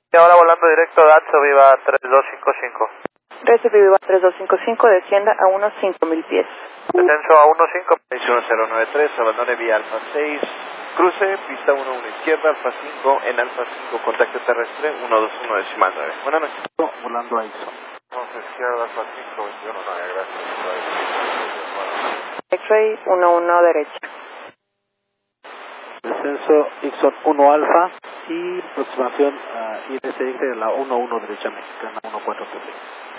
Y ahora volando directo a Atso Viva 3255. Recibe Viva 3255, descienda a unos 5.000 pies. Descenso a 15. 1093, abandone vía Alfa 6, cruce, pista 11 izquierda, Alfa 5, en Alfa 5, contacto terrestre, 121 decimal 9. Buenas noches. Volando a ISO. 11 izquierda, Alfa 5, 21 9, gracias. X-ray 11 derecha. Descenso Ixon 1 Alfa y aproximación IDSX de la 11 derecha mexicana 1436.